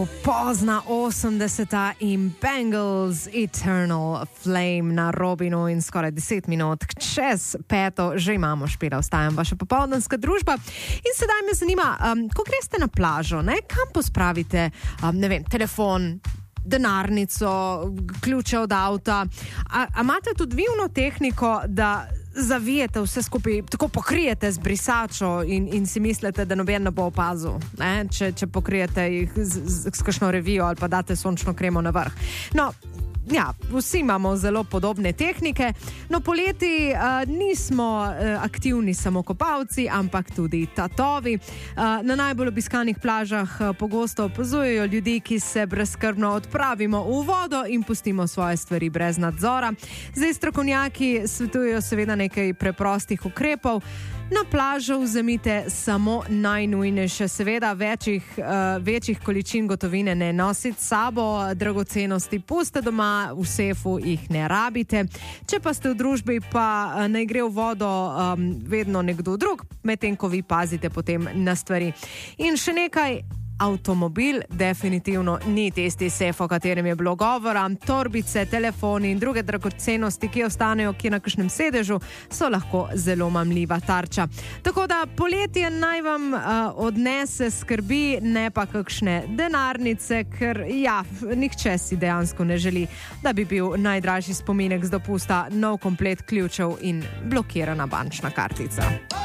Pozna 80. in Bangles Eternal Flame na Robinu in skoraj 10 minut čez 5. že imamo Špela, ostajam vaša popoldanska družba. In sedaj me zanima, ko greste na plažo, kam pospravite, telefon, denarnico, ključe od avta, a imate tudi vi ono tehniko, da zavijete vse skupaj, tako pokrijete z brisačo in si mislite, da noben ne bo opazil, če pokrijete jih s kakšno revijo ali pa date sončno kremo na vrh. No, ja, vsi imamo zelo podobne tehnike, no poleti nismo aktivni samo kopalci, ampak tudi tatovi. Na najbolj obiskanih plažah pogosto opazujejo ljudi, ki se brezskrbno odpravimo v vodo in pustimo svoje stvari brez nadzora. Zdaj strokovnjaki svetujejo seveda nekaj preprostih ukrepov. Na plažo vzemite samo najnujnejše, seveda večjih količin gotovine ne nosite s sabo, dragocenosti puste doma, v sefu jih ne rabite. Če pa ste v družbi, pa naj gre v vodo vedno nekdo drug, medtem ko vi pazite potem na stvari. In še nekaj, avtomobil definitivno ni tisti sef, o katerem je bilo govora. Torbice, telefoni in druge dragocenosti, ki ostanejo kje na kakšnem sedežu, so lahko zelo mamljiva tarča. Tako da poletje naj vam odnese skrbi, ne pa kakšne denarnice, ker nihče si dejansko ne želi, da bi bil najdražji spominek z dopusta nov komplet ključev in blokirana bančna kartica.